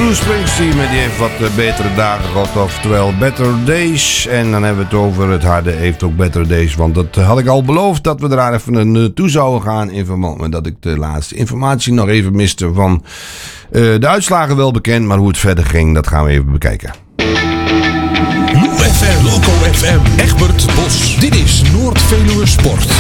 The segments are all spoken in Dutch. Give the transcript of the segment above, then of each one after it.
Bruce Springsteen, maar die heeft wat betere dagen gehad, oftewel Better Days. En dan hebben we het over het harde heeft ook Better Days, want dat had ik al beloofd dat we daar even naartoe zouden gaan in verband met dat ik de laatste informatie nog even miste van de uitslagen wel bekend, maar hoe het verder ging, dat gaan we even bekijken. FM, Loco FM, Egbert Bos. Dit is Noord-Veluwe Sport.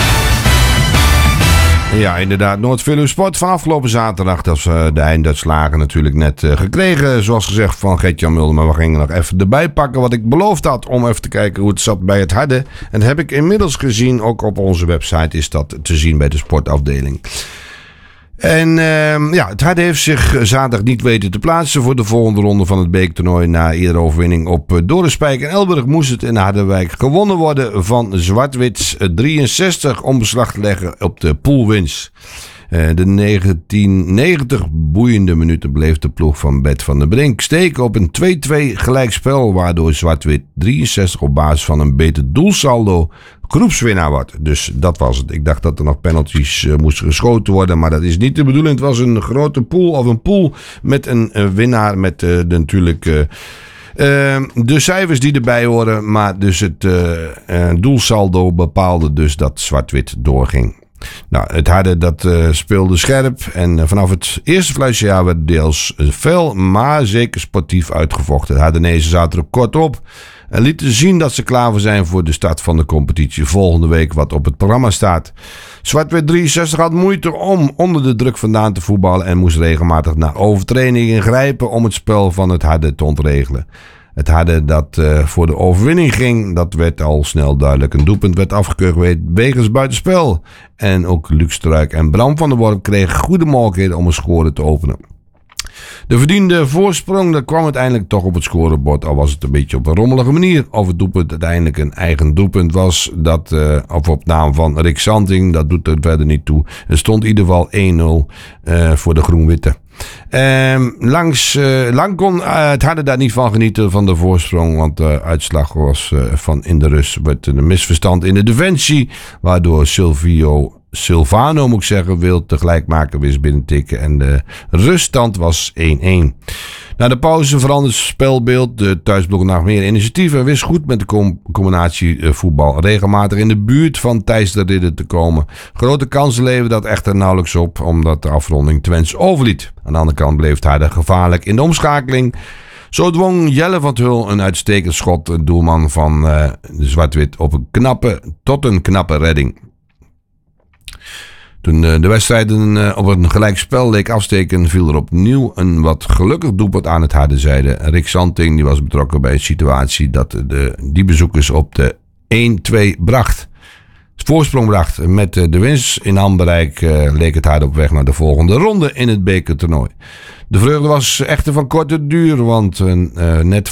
Ja, inderdaad. Noord-Veluwe Sport van afgelopen zaterdag. Dat is de einduitslagen natuurlijk net gekregen. Zoals gezegd van Gert-Jan Mulder. Maar we gingen nog even erbij pakken wat ik beloofd had. Om even te kijken hoe het zat bij het harde. En dat heb ik inmiddels gezien. Ook op onze website is dat te zien bij de sportafdeling. En het harde heeft zich zaterdag niet weten te plaatsen voor de volgende ronde van het bekertoernooi. Na eerdere overwinning op Dorenspijk en Elburg moest het in Harderwijk gewonnen worden van Zwart-Wit 63 om beslag te leggen op de poolwinst. De 1990 boeiende minuten bleef de ploeg van Bert van der Brink steken op een 2-2 gelijkspel, waardoor Zwart-Wit 63 op basis van een beter doelsaldo groepswinnaar wordt. Dus dat was het. Ik dacht dat er nog penalties moesten geschoten worden, maar dat is niet de bedoeling. Het was een grote pool of een pool met een winnaar met natuurlijk de cijfers die erbij horen, maar dus het doelsaldo bepaalde dus dat Zwart-Wit doorging. Nou, het harde dat speelde scherp en vanaf het eerste fluitjejaar werd deels fel, maar zeker sportief uitgevochten. De Hardenezen zaten er kort op en lieten zien dat ze klaar zijn voor de start van de competitie volgende week, wat op het programma staat. Zwart-Wit 63 had moeite om onder de druk vandaan te voetballen en moest regelmatig naar overtraining ingrijpen om het spel van het harde te ontregelen. Het harde dat voor de overwinning ging, dat werd al snel duidelijk. Een doelpunt werd afgekeurd wegens buitenspel. En ook Luc Struik en Bram van der Worp kregen goede mogelijkheden om een score te openen. De verdiende voorsprong, dat kwam uiteindelijk toch op het scorebord, al was het een beetje op een rommelige manier. Of het doelpunt uiteindelijk een eigen doelpunt was, of op naam van Rick Santing, dat doet er verder niet toe. Er stond in ieder geval 1-0 voor de Groen-Witte. Lang kon het harde daar niet van genieten van de voorsprong, want de uitslag was van in de rust werd een misverstand in de defensie, waardoor Silvano moet ik zeggen, wil tegelijk maken, wist binnentikken en de ruststand was 1-1. Na de pauze veranderde het spelbeeld. De thuisblok nog meer initiatief en wist goed met de combinatie voetbal regelmatig in de buurt van Thijs de Ridder te komen. Grote kansen leverde dat echter nauwelijks op, omdat de afronding Twents overliet. Aan de andere kant bleef het harde gevaarlijk in de omschakeling. Zo dwong Jelle van 't Hul een uitstekend schot, de doelman van de Zwart-Wit, tot een knappe redding. Toen de wedstrijden op een gelijkspel leek afsteken, viel er opnieuw een wat gelukkig doelpunt aan het harde zijde. Rick Santing die was betrokken bij een situatie dat die bezoekers op de 1-2 bracht. Voorsprong bracht. Met de winst in handbereik leek het harde op weg naar de volgende ronde in het bekertoernooi. De vreugde was echter van korte duur, want net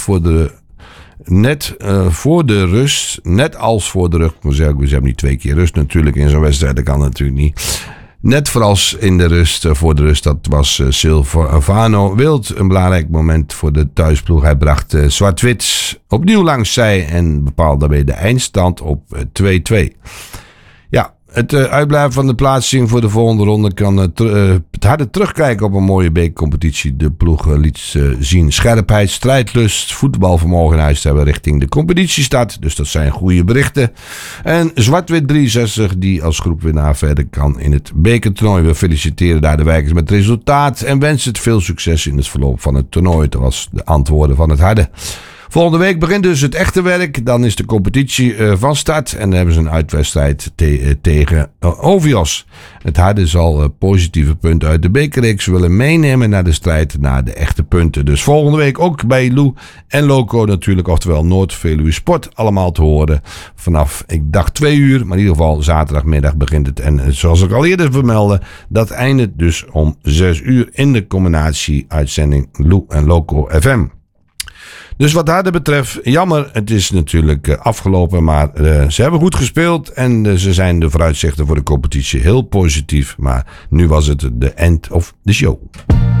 voor de rust, net als voor de rust, we hebben niet 2 keer rust natuurlijk in zo'n wedstrijd, dat kan natuurlijk niet. Net voorals in de rust, voor de rust, dat was Silvano Wild, een belangrijk moment voor de thuisploeg. Hij bracht Zwart-Wit opnieuw langs zij en bepaalde daarbij de eindstand op 2-2. Ja, het uitblijven van de plaatsing voor de volgende ronde kan het harde terugkijken op een mooie bekercompetitie. De ploeg liet zien scherpheid, strijdlust, voetbalvermogen in huis te hebben richting de competitiestart. Dus dat zijn goede berichten. En Zwart-Wit 63 die als groepwinnaar verder kan in het bekertoernooi. We feliciteren daar de wijkers met het resultaat en wensen het veel succes in het verloop van het toernooi. Dat was de antwoorden van het harde. Volgende week begint dus het echte werk. Dan is de competitie van start. En dan hebben ze een uitwedstrijd tegen Ovios. Het harde zal positieve punten uit de bekerreeks willen meenemen naar de strijd naar de echte punten. Dus volgende week ook bij Lou en Loco natuurlijk. Oftewel Noord-Veluwe Sport allemaal te horen. Vanaf, ik dacht 2 uur. Maar in ieder geval zaterdagmiddag begint het. En zoals ik al eerder vermeldde. Dat eindigt dus om 6 uur in de combinatie uitzending Lou en Loco FM. Dus wat harde betreft, jammer, het is natuurlijk afgelopen, maar ze hebben goed gespeeld en ze zijn de vooruitzichten voor de competitie heel positief. Maar nu was het de end of the show.